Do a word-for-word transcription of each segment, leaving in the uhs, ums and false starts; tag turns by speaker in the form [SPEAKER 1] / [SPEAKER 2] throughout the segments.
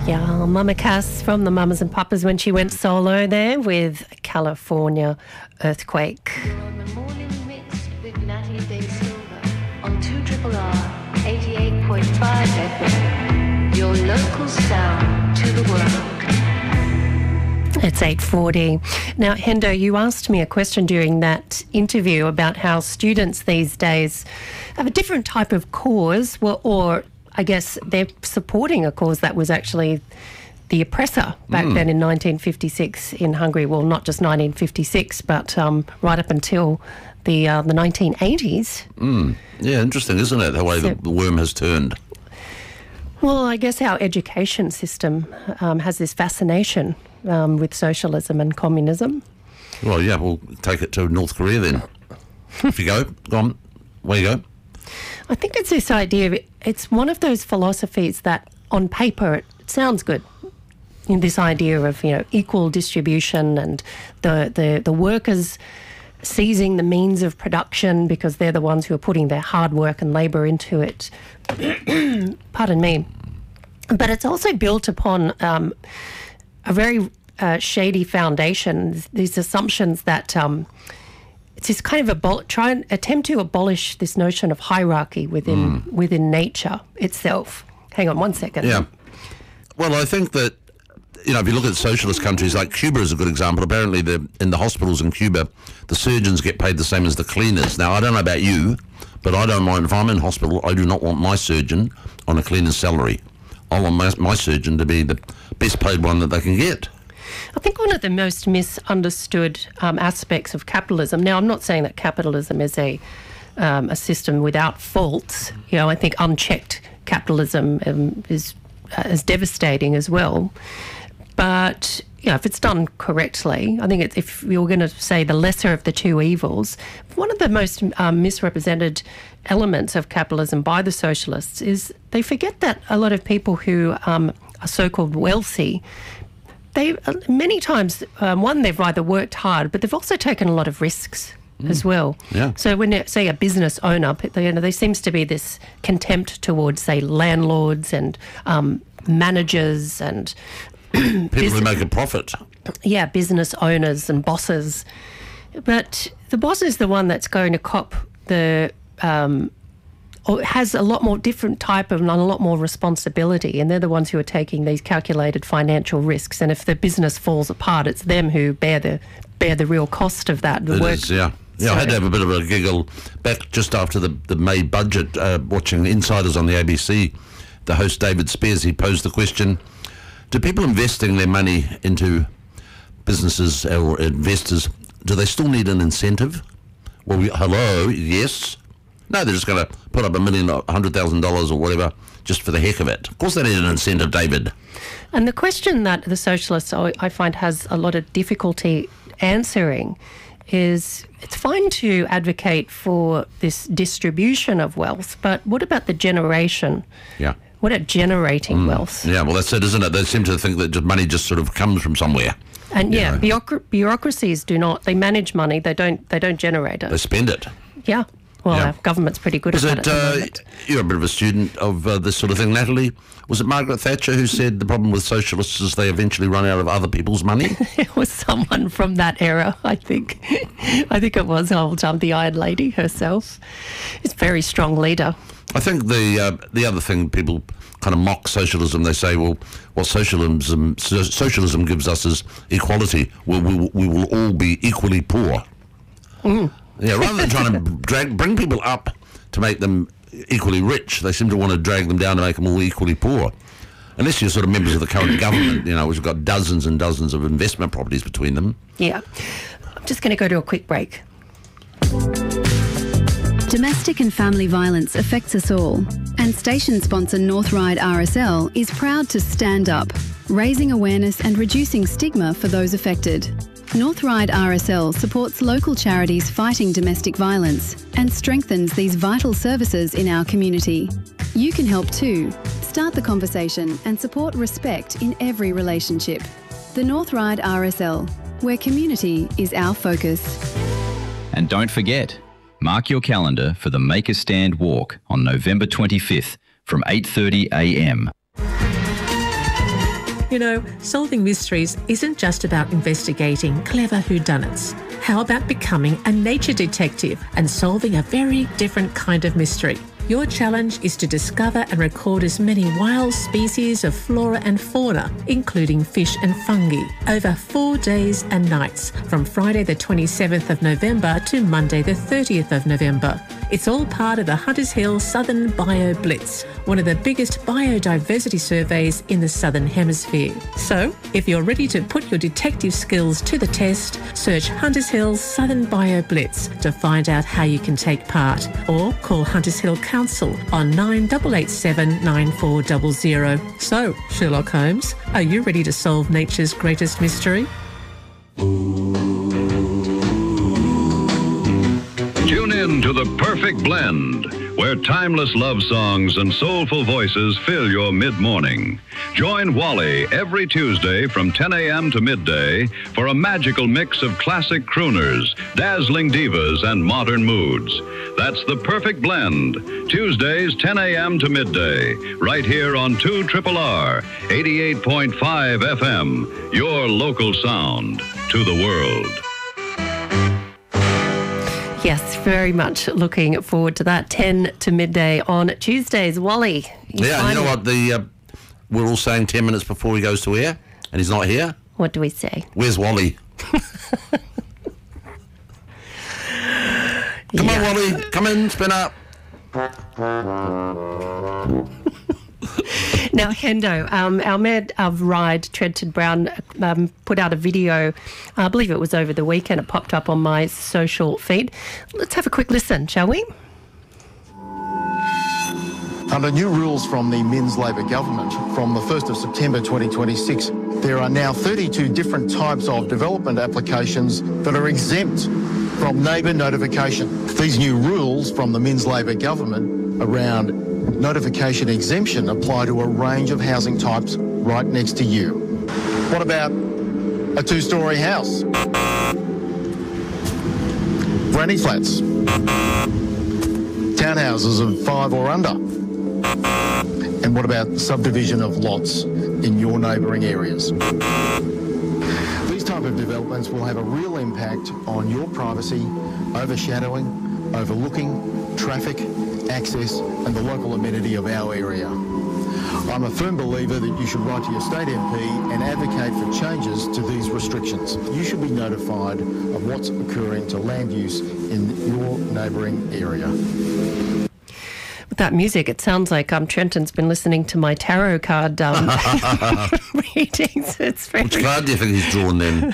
[SPEAKER 1] Yeah, Mama Cass from the Mamas and Papas when she went solo there with California Earthquake.
[SPEAKER 2] On the morning mix with Natalie Day Silver on two R R eighty-eight point five F M. Your local sound to the world.
[SPEAKER 1] It's eight forty. Now, Hendo, you asked me a question during that interview about how students these days have a different type of cause, well, or I guess they're supporting a cause that was actually the oppressor back mm. then in nineteen fifty-six in Hungary. Well, not just nineteen fifty-six, but um, right up until the uh, the nineteen eighties.
[SPEAKER 3] Mm. Yeah, interesting, isn't it, the way so, the worm has turned?
[SPEAKER 1] Well, I guess our education system um, has this fascination um, with socialism and communism.
[SPEAKER 3] Well, yeah, we'll take it to North Korea then. If you go, go on, where you go?
[SPEAKER 1] I think it's this idea, of, it's one of those philosophies that on paper it sounds good. In this idea of, you know, equal distribution and the, the, the workers seizing the means of production because they're the ones who are putting their hard work and labour into it. Pardon me. But it's also built upon um, a very uh, shady foundation, these assumptions that um, it's this kind of abol- try and attempt to abolish this notion of hierarchy within mm. within nature itself. Hang on one second.
[SPEAKER 3] Yeah. Well, I think that, you know, if you look at socialist countries, like Cuba is a good example. Apparently, the, in the hospitals in Cuba, the surgeons get paid the same as the cleaners. Now, I don't know about you, but I don't mind if I'm in hospital, I do not want my surgeon on a cleaner's salary. I want my, my surgeon to be the best paid one that they can get.
[SPEAKER 1] I think one of the most misunderstood um, aspects of capitalism, now I'm not saying that capitalism is a um, a system without faults. You know, I think unchecked capitalism um, is uh, is devastating as well. But, you know, if it's done correctly, I think it's, if you're going to say the lesser of the two evils, one of the most um, misrepresented elements of capitalism by the socialists is they forget that a lot of people who um, are so-called wealthy, they many times, um, one, they've either worked hard, but they've also taken a lot of risks mm. as well.
[SPEAKER 3] Yeah.
[SPEAKER 1] So when you say a business owner, you know, there seems to be this contempt towards, say, landlords and um, managers and
[SPEAKER 3] people Bus- who make a profit.
[SPEAKER 1] Yeah, business owners and bosses. But the boss is the one that's going to cop the, um, or has a lot more different type of and a lot more responsibility, and they're the ones who are taking these calculated financial risks. And if the business falls apart, it's them who bear the bear the real cost of that. The
[SPEAKER 3] it
[SPEAKER 1] work.
[SPEAKER 3] Is, yeah. Yeah, so, I had to have a bit of a giggle back just after the, the May budget, uh, watching Insiders on the A B C. The host, David Spears, he posed the question, do people investing their money into businesses or investors, do they still need an incentive? Well, we, hello, yes. No, they're just going to put up a million, a hundred thousand dollars or whatever just for the heck of it. Of course they need an incentive, David.
[SPEAKER 1] And the question that the socialists, I find, has a lot of difficulty answering is it's fine to advocate for this distribution of wealth, but what about the generation?
[SPEAKER 3] Yeah.
[SPEAKER 1] What about generating
[SPEAKER 3] mm.
[SPEAKER 1] wealth?
[SPEAKER 3] Yeah, well, that's it, isn't it? They seem to think that just money just sort of comes from somewhere.
[SPEAKER 1] And yeah, bureaucra- bureaucracies do not. They manage money. They don't. They don't generate it.
[SPEAKER 3] They spend it.
[SPEAKER 1] Yeah. Well,
[SPEAKER 3] yeah.
[SPEAKER 1] Our government's pretty good
[SPEAKER 3] Was
[SPEAKER 1] at
[SPEAKER 3] it,
[SPEAKER 1] that. At the
[SPEAKER 3] uh,
[SPEAKER 1] moment.
[SPEAKER 3] You're a bit of a student of uh, this sort of thing, Natalie. Was it Margaret Thatcher who said the problem with socialists is they eventually run out of other people's money?
[SPEAKER 1] It was someone from that era, I think. I think it was old um, the Iron Lady herself. It's a very strong leader.
[SPEAKER 3] I think the uh, the other thing people kind of mock socialism. They say, well, what socialism so, socialism gives us is equality. Well, we, will, we will all be equally poor.
[SPEAKER 1] Mm.
[SPEAKER 3] Yeah, rather than trying to drag bring people up to make them equally rich, they seem to want to drag them down to make them all equally poor. Unless you're sort of members of the current government, you know, which have got dozens and dozens of investment properties between them.
[SPEAKER 1] Yeah. I'm just going to go to a quick break.
[SPEAKER 4] Domestic and family violence affects us all, and station sponsor North Ride R S L is proud to stand up, raising awareness and reducing stigma for those affected. North Ride R S L supports local charities fighting domestic violence and strengthens these vital services in our community. You can help too. Start the conversation and support respect in every relationship. The North Ride R S L, where community is our focus.
[SPEAKER 5] And don't forget, mark your calendar for the Make a Stand walk on November twenty-fifth from eight thirty a m.
[SPEAKER 6] You know, solving mysteries isn't just about investigating clever whodunits. How about becoming a nature detective and solving a very different kind of mystery? Your challenge is to discover and record as many wild species of flora and fauna, including fish and fungi, over four days and nights, from Friday the twenty-seventh of November to Monday the thirtieth of November. It's all part of the Hunters Hill Southern Bio Blitz, one of the biggest biodiversity surveys in the Southern Hemisphere. So, if you're ready to put your detective skills to the test, search Hunters Hill Southern Bio Blitz to find out how you can take part, or call Hunters Hill Council on nine eight eight seven nine four zero zero. So, Sherlock Holmes, are you ready to solve nature's greatest mystery?
[SPEAKER 7] Tune in to The Perfect Blend, where timeless love songs and soulful voices fill your mid-morning. Join Wally every Tuesday from ten a.m. to midday for a magical mix of classic crooners, dazzling divas, and modern moods. That's The Perfect Blend, Tuesdays ten a.m. to midday, right here on two R R R, eighty-eight point five F M, your local sound to the world.
[SPEAKER 1] Yes, very much looking forward to that. ten to midday on Tuesdays. Wally. You
[SPEAKER 3] yeah, and you know what? The uh, we're all saying ten minutes before he goes to air, and he's not here.
[SPEAKER 1] What do we say?
[SPEAKER 3] Where's Wally? Come
[SPEAKER 1] Yeah.
[SPEAKER 3] on, Wally. Come in, spin up.
[SPEAKER 1] Now, Hendo, um, our Med of Ride, Trenton Brown, um, put out a video. I believe it was over the weekend. It popped up on my social feed. Let's have a quick listen, shall we?
[SPEAKER 8] Under new rules from the Minns Labor government, from the first of September twenty twenty-six, there are now thirty-two different types of development applications that are exempt from neighbour notification. These new rules from the Minns Labor government around notification exemption apply to a range of housing types right next to you. What about a two-storey house? Granny flats? Townhouses of five or under? And what about subdivision of lots in your neighbouring areas? These type of developments will have a real impact on your privacy, overshadowing, overlooking, traffic, access and the local amenity of our area. I'm a firm believer that you should write to your state M P and advocate for changes to these restrictions. You should be notified of what's occurring to land use in your neighbouring area.
[SPEAKER 1] With that music, it sounds like um, Trenton's been listening to my tarot card um, readings. It's very...
[SPEAKER 3] Which card do you think he's drawn then?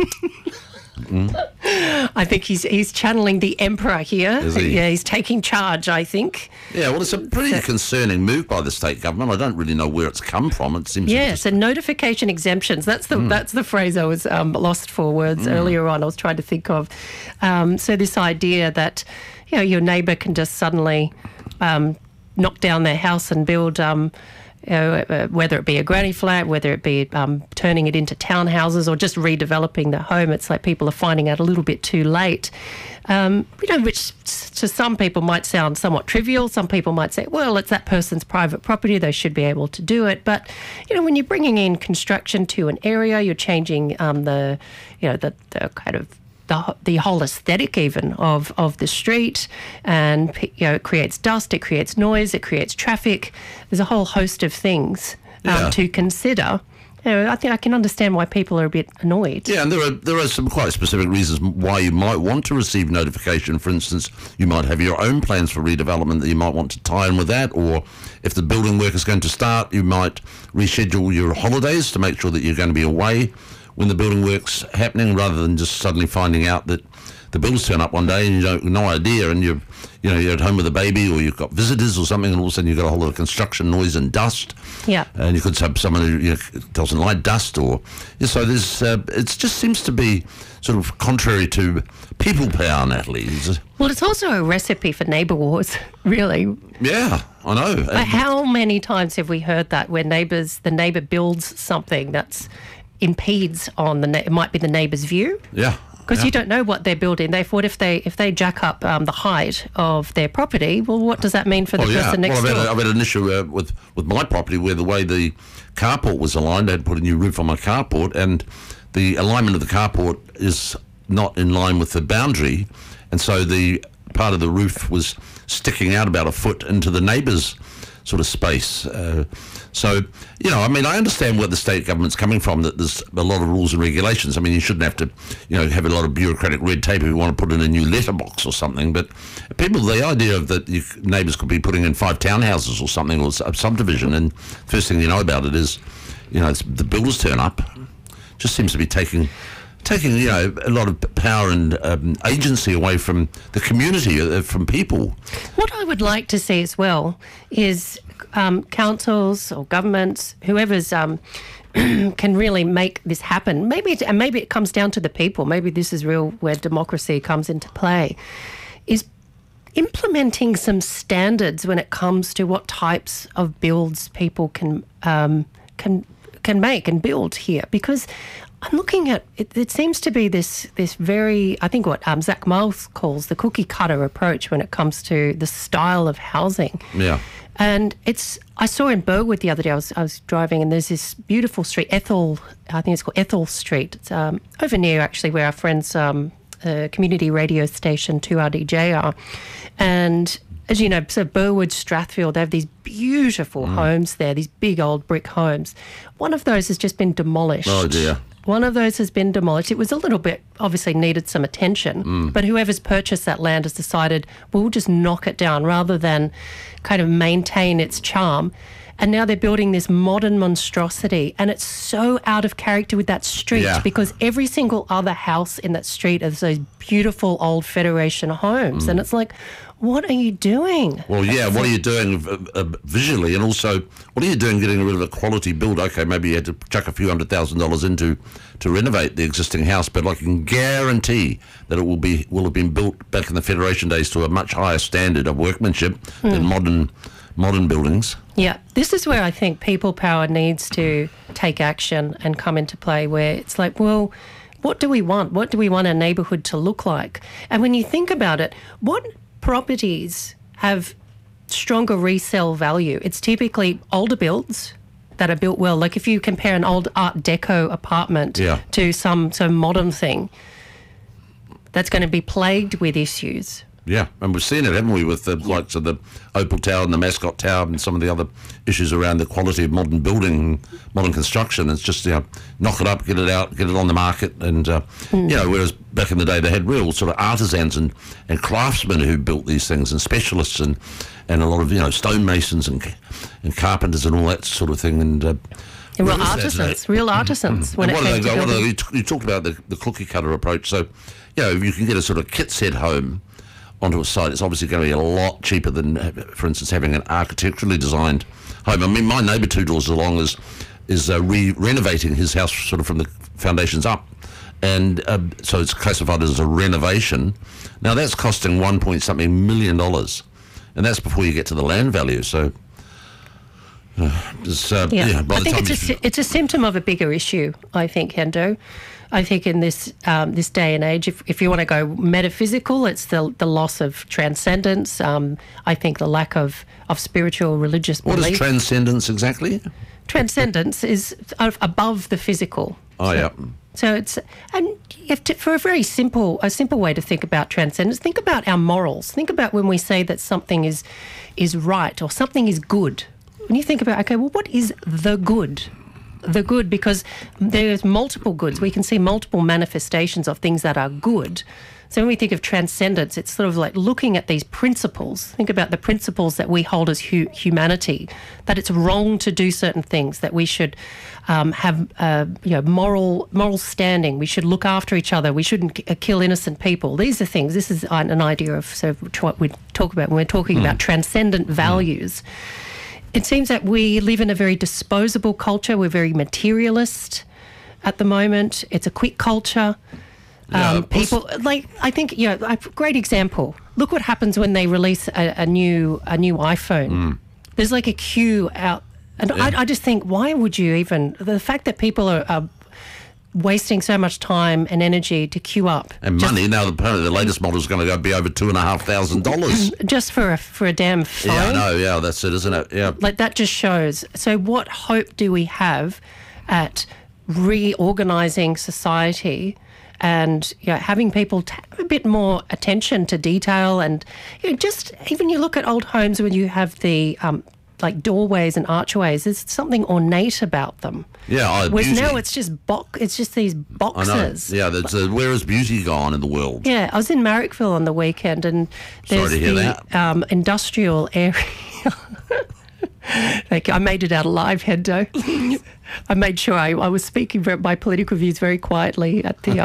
[SPEAKER 3] Mm.
[SPEAKER 1] I think he's he's channeling the Emperor here.
[SPEAKER 3] Is he?
[SPEAKER 1] Yeah, he's taking charge, I think.
[SPEAKER 3] Yeah, well, it's a pretty concerning move by the state government. I don't really know where it's come from. It seems.
[SPEAKER 1] Yeah,
[SPEAKER 3] just...
[SPEAKER 1] so notification exemptions. That's the mm. that's the phrase I was um, lost for words mm. earlier on. I was trying to think of. Um, so this idea that, you know, your neighbour can just suddenly um, knock down their house and build. Um, You know, uh, whether it be a granny flat, whether it be um, turning it into townhouses or just redeveloping the home, it's like people are finding out a little bit too late. Um, you know, which to some people might sound somewhat trivial. Some people might say, well, it's that person's private property, they should be able to do it. But, you know, when you're bringing in construction to an area, you're changing um, the, you know, the, the kind of The, the whole aesthetic even of, of the street, and you know, it creates dust, it creates noise, it creates traffic. There's a whole host of things um,
[SPEAKER 3] yeah.
[SPEAKER 1] to consider. You know, I think I can understand why people are a bit annoyed.
[SPEAKER 3] Yeah, and there are there are some quite specific reasons why you might want to receive notification. For instance, you might have your own plans for redevelopment that you might want to tie in with that, or if the building work is going to start, you might reschedule your holidays to make sure that you're going to be away when the building work's happening, rather than just suddenly finding out that the bills turn up one day and you don't no idea, and you're you know you're at home with a baby, or you've got visitors or something, and all of a sudden you've got a whole lot of construction noise and dust.
[SPEAKER 1] Yeah.
[SPEAKER 3] And you could have someone who you know, doesn't like dust, or yeah, so there's uh, it just seems to be sort of contrary to people power, Natalie.
[SPEAKER 1] Well, it's also a recipe for neighbour wars, really.
[SPEAKER 3] Yeah, I know.
[SPEAKER 1] But how many times have we heard that where neighbours, the neighbour builds something that's impedes on the, it might be the neighbour's view.
[SPEAKER 3] Yeah.
[SPEAKER 1] Because
[SPEAKER 3] yeah.
[SPEAKER 1] you don't know what they're building. They what if they if they jack up um, the height of their property? Well, what does that mean for the
[SPEAKER 3] oh, yeah.
[SPEAKER 1] person next
[SPEAKER 3] well, I've
[SPEAKER 1] door?
[SPEAKER 3] Had a, I've had an issue uh, with with my property where the way the carport was aligned. They'd put a new roof on my carport, and the alignment of the carport is not in line with the boundary, and so the part of the roof was sticking out about a foot into the neighbour's sort of space. Uh, so, you know, I mean, I understand where the state government's coming from, that there's a lot of rules and regulations. I mean, you shouldn't have to, you know, have a lot of bureaucratic red tape if you want to put in a new letterbox or something. But people, the idea of that you, neighbours could be putting in five townhouses or something, or a subdivision, and first thing you know about it is, you know, it's, the builders turn up. Just seems to be taking... taking, you know, a lot of power and um, agency away from the community, uh, from people.
[SPEAKER 1] What I would like to see as well is um, councils or governments, whoever's um, can really make this happen. Maybe it, and maybe it comes down to the people. Maybe this is real where democracy comes into play, is implementing some standards when it comes to what types of builds people can um, can can make and build here, because I'm looking at it. It seems to be this this very, I think what um, Zach Miles calls the cookie cutter approach when it comes to the style of housing.
[SPEAKER 3] Yeah.
[SPEAKER 1] And it's, I saw in Burwood the other day, I was, I was driving, and there's this beautiful street, Ethel, I think it's called Ethel Street. It's um, over near actually where our friends, um, uh, community radio station two R D J are. And as you know, so Burwood, Strathfield, they have these beautiful mm. homes there, these big old brick homes. One of those has just been demolished.
[SPEAKER 3] Oh dear.
[SPEAKER 1] One of those has been demolished. It was a little bit, obviously needed some attention,
[SPEAKER 3] Mm.
[SPEAKER 1] but whoever's purchased that land has decided, well, we'll just knock it down rather than kind of maintain its charm. And now they're building this modern monstrosity, and it's so out of character with that street
[SPEAKER 3] Yeah.
[SPEAKER 1] because every single other house in that street is those beautiful old Federation homes.
[SPEAKER 3] Mm.
[SPEAKER 1] And it's like, what are you doing?
[SPEAKER 3] Well, yeah, what are you doing uh, uh, visually, and also what are you doing getting rid of a quality build? Okay, maybe you had to chuck a few hundred thousand dollars into to renovate the existing house, but I can guarantee that it will be will have been built back in the Federation days to a much higher standard of workmanship
[SPEAKER 1] Mm.
[SPEAKER 3] than modern modern buildings.
[SPEAKER 1] Yeah, this is where I think people power needs to take action and come into play, where it's like, well, what do we want? What do we want our neighbourhood to look like? And when you think about it, what properties have stronger resale value? It's typically older builds that are built well. Like if you compare an old Art Deco apartment
[SPEAKER 3] Yeah.
[SPEAKER 1] to some some modern thing, that's going to be plagued with issues.
[SPEAKER 3] Yeah, and we've seen it, haven't we, with the likes of the Opal Tower and the Mascot Tower and some of the other issues around the quality of modern building, modern construction. It's just, you know, knock it up, get it out, get it on the market. And, uh,
[SPEAKER 1] Mm.
[SPEAKER 3] you know, whereas back in the day they had real sort of artisans and, and craftsmen who built these things, and specialists and, and a lot of, you know, stonemasons and, and carpenters and all that sort of thing. And uh,
[SPEAKER 1] Real
[SPEAKER 3] where is that
[SPEAKER 1] artisans,
[SPEAKER 3] today?
[SPEAKER 1] real artisans. When
[SPEAKER 3] And
[SPEAKER 1] it
[SPEAKER 3] what do
[SPEAKER 1] came
[SPEAKER 3] they
[SPEAKER 1] to
[SPEAKER 3] go? What do
[SPEAKER 1] building.
[SPEAKER 3] they, you t- you talked about the, the cookie cutter approach. So, you know, if you can get a sort of kit set home onto a site, it's obviously going to be a lot cheaper than, for instance, having an architecturally designed home. I mean, my neighbour two doors along is is uh, re- renovating his house sort of from the foundations up, and uh, so it's classified as a renovation. Now that's costing one point something million dollars, and that's before you get to the land value. So, uh, it's, uh,
[SPEAKER 1] Yeah,
[SPEAKER 3] yeah by
[SPEAKER 1] I
[SPEAKER 3] the
[SPEAKER 1] think
[SPEAKER 3] time
[SPEAKER 1] it's a,
[SPEAKER 3] you-
[SPEAKER 1] sy- it's a symptom of a bigger issue, I think, Hendo. I think in this um, this day and age, if, if you want to go metaphysical, it's the the loss of transcendence. Um, I think the lack of, of spiritual, religious
[SPEAKER 3] what
[SPEAKER 1] belief.
[SPEAKER 3] is transcendence exactly?
[SPEAKER 1] Transcendence is of- above the physical.
[SPEAKER 3] Oh yeah.
[SPEAKER 1] So it's, and you have to, for a very simple, a simple way to think about transcendence, think about our morals. Think about when we say that something is is right or something is good. When you think about, okay, well, what is the good? The good, because there's multiple goods. We can see multiple manifestations of things that are good. So when we think of transcendence, it's sort of like looking at these principles. Think about the principles that we hold as hu- humanity, that it's wrong to do certain things, that we should um, have uh, you know, moral moral standing. We should look after each other. We shouldn't k- kill innocent people. These are things. This is an an idea of sort of what we talk about when we're talking about transcendent values. It seems that we live in a very disposable culture. We're very materialist at the moment. It's a quick culture.
[SPEAKER 3] Yeah,
[SPEAKER 1] Um,
[SPEAKER 3] of course.
[SPEAKER 1] people like, I think, you know, a great example. Look what happens when they release a, a new a new iPhone. There's like a queue out, and
[SPEAKER 3] Yeah.
[SPEAKER 1] I, I just think, why would you even? The fact that people are, are wasting so much time and energy to queue up.
[SPEAKER 3] And
[SPEAKER 1] just,
[SPEAKER 3] money. Now, apparently the latest model is going to go be over two and a half thousand dollars.
[SPEAKER 1] Just for a, for a damn phone.
[SPEAKER 3] Yeah, I know. Yeah, that's it, isn't it? Yeah.
[SPEAKER 1] Like, that just shows. So what hope do we have at reorganising society and, you know, having people t- a bit more attention to detail? And, you know, just even you look at old homes when you have the um, like doorways and archways, there's something ornate about them.
[SPEAKER 3] Yeah, oh,
[SPEAKER 1] Whereas
[SPEAKER 3] beauty.
[SPEAKER 1] now it's just bo- it's just these
[SPEAKER 3] I know.
[SPEAKER 1] boxes.
[SPEAKER 3] Yeah, that's, uh, where has beauty gone in the world?
[SPEAKER 1] Yeah, I was in Marrickville on the weekend, and there's
[SPEAKER 3] Sorry to hear
[SPEAKER 1] the
[SPEAKER 3] that.
[SPEAKER 1] Um, industrial area. Thank you. I made it out alive, Hendo. I made sure I, I was speaking ver- my political views very quietly at the um,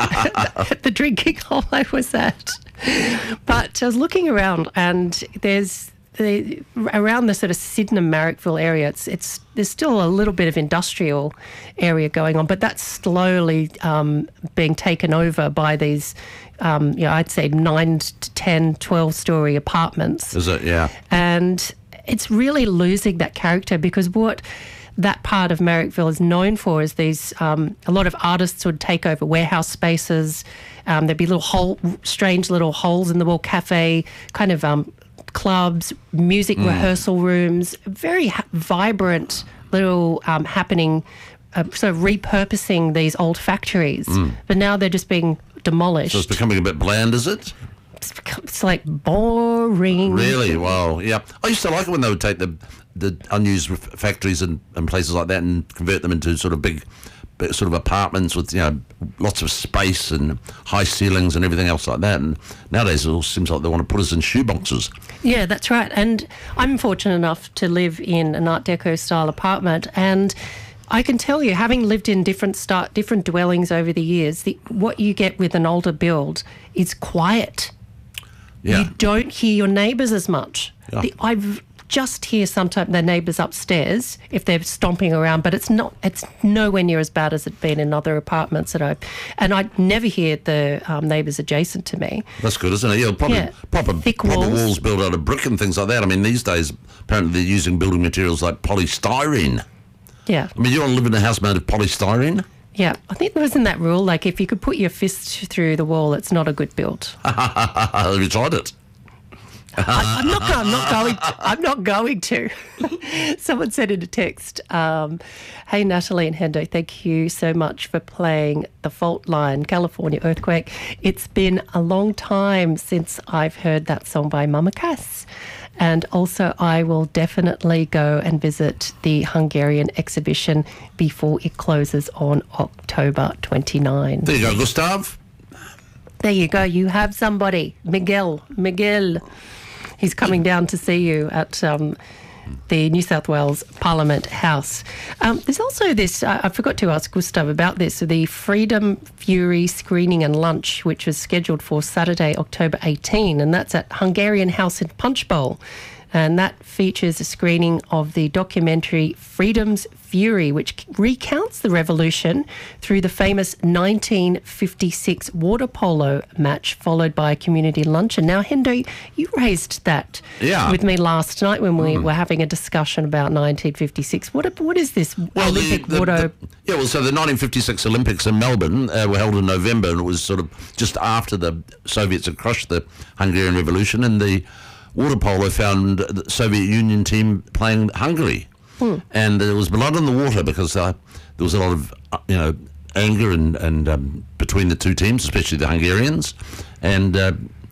[SPEAKER 1] at the drinking hole I was at. But I was looking around, and there's the, around the sort of Sydenham Marrickville area. It's it's there's still a little bit of industrial area going on, but that's slowly um, being taken over by these. Um, you know, I'd say nine to ten, twelve story apartments.
[SPEAKER 3] Is it? Yeah.
[SPEAKER 1] And it's really losing that character, because what that part of Marrickville is known for is these, um, a lot of artists would take over warehouse spaces. Um, there'd be little hole, strange little holes in the wall cafe, kind of um, clubs, music
[SPEAKER 3] Mm.
[SPEAKER 1] rehearsal rooms, very ha- vibrant little um, happening, uh, sort of repurposing these old factories.
[SPEAKER 3] Mm.
[SPEAKER 1] But now they're just being demolished.
[SPEAKER 3] So it's becoming a bit bland, is it?
[SPEAKER 1] It's, become, it's like boring.
[SPEAKER 3] Really? Wow. Yeah. I used to like it when they would take the the unused ref- factories and, and places like that and convert them into sort of big, big sort of apartments with, you know, lots of space and high ceilings and everything else like that. And nowadays it all seems like they want to put us in shoeboxes.
[SPEAKER 1] Yeah, that's right. And I'm fortunate enough to live in an Art Deco style apartment, and I can tell you, having lived in different start, different dwellings over the years, the, what you get with an older build is quiet.
[SPEAKER 3] Yeah.
[SPEAKER 1] You don't hear your neighbours as much.
[SPEAKER 3] Yeah.
[SPEAKER 1] The, I've just hear sometimes their neighbours upstairs if they're stomping around, but it's not. It's nowhere near as bad as it's been in other apartments that I, and I never hear the um, neighbours adjacent to me.
[SPEAKER 3] That's good, isn't it? Yeah, proper,
[SPEAKER 1] Yeah.
[SPEAKER 3] proper,
[SPEAKER 1] Thick
[SPEAKER 3] proper
[SPEAKER 1] walls.
[SPEAKER 3] walls built out of brick and things like that. I mean, these days, apparently they're using building materials like polystyrene.
[SPEAKER 1] Yeah.
[SPEAKER 3] I mean, you want to live in a house made of polystyrene?
[SPEAKER 1] Yeah, I think there wasn't that rule, like if you could put your fist through the wall, it's not a good build.
[SPEAKER 3] Have you tried it?
[SPEAKER 1] I, I'm not. go- I'm not going. To, I'm not going to. Someone said in a text, um, "Hey Natalie and Hendo, thank you so much for playing the Fault Line, California Earthquake. It's been a long time since I've heard that song by Mama Cass." And also, I will definitely go and visit the Hungarian exhibition before it closes on October twenty-ninth.
[SPEAKER 3] There you go, Gustav.
[SPEAKER 1] There you go. You have somebody. Miguel. Miguel. He's coming down to see you at um, the New South Wales Parliament House. Um, there's also this, uh, I forgot to ask Gustav about this, the Freedom Fury screening and lunch, which was scheduled for Saturday, October eighteenth, and that's at Hungarian House in Punchbowl. And that features a screening of the documentary Freedom's Fury, which recounts the revolution through the famous nineteen fifty-six water polo match, followed by a community luncheon. Now, Hendo, you raised that
[SPEAKER 3] Yeah.
[SPEAKER 1] with me last night when we were having a discussion about nineteen fifty-six. What what is this
[SPEAKER 3] Well, the-
[SPEAKER 1] Olympic
[SPEAKER 3] the-
[SPEAKER 1] water?
[SPEAKER 3] the- yeah, well, so the nineteen fifty-six Olympics in Melbourne uh, were held in November, and it was sort of just after the Soviets had crushed the Hungarian Revolution, and the water polo found the Soviet Union team playing Hungary.
[SPEAKER 1] Hmm.
[SPEAKER 3] And there was blood in the water because uh, there was a lot of, uh, you know, anger and, and um, between the two teams, especially the Hungarians. And uh,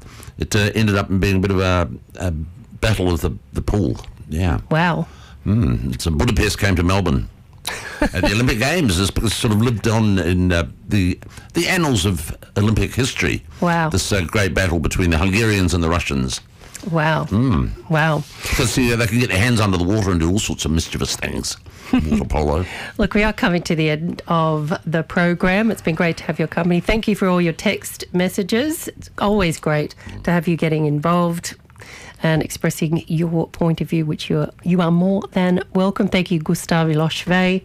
[SPEAKER 3] it uh, ended up being a bit of a, a battle of the, the pool. Yeah.
[SPEAKER 1] Wow.
[SPEAKER 3] Mm. So Budapest came to Melbourne. At the Olympic Games has sort of lived on in uh, the the annals of Olympic history.
[SPEAKER 1] Wow.
[SPEAKER 3] This uh, great battle between the Hungarians and the Russians.
[SPEAKER 1] Wow.
[SPEAKER 3] Mm.
[SPEAKER 1] Wow.
[SPEAKER 3] Because you know, they can get their hands under the water and do all sorts of mischievous things. Water polo.
[SPEAKER 1] Look, we are coming to the end of the program. It's been great to have your company. Thank you for all your text messages. It's always great to have you getting involved and expressing your point of view, which you are, you are more than welcome. Thank you, Gustav Iloshve.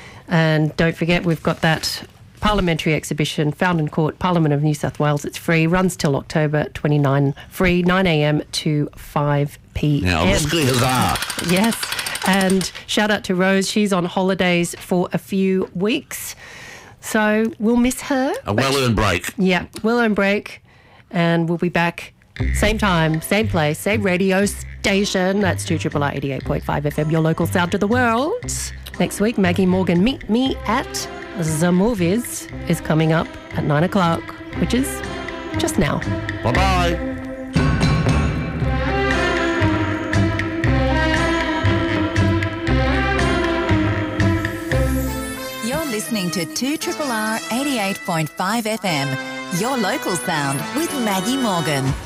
[SPEAKER 1] And don't forget, we've got that parliamentary exhibition, Fountain Court, Parliament of New South Wales. It's free, runs till October twenty-ninth, free, nine a.m. to five p.m.
[SPEAKER 3] Now, huzzah.
[SPEAKER 1] Yes, and shout out to Rose. She's on holidays for a few weeks. So we'll miss her.
[SPEAKER 3] A well-earned break.
[SPEAKER 1] Yeah, we'll earn break, and we'll be back same time, same place, same radio station. That's two R R R eighty-eight point five F M, your local sound to the world. Next week, Maggie Morgan, Meet Me at the Movies is coming up at nine o'clock, which is just now.
[SPEAKER 3] Bye-bye.
[SPEAKER 9] Listening to two R R R eighty-eight point five F M, your local sound with Maggie Morgan.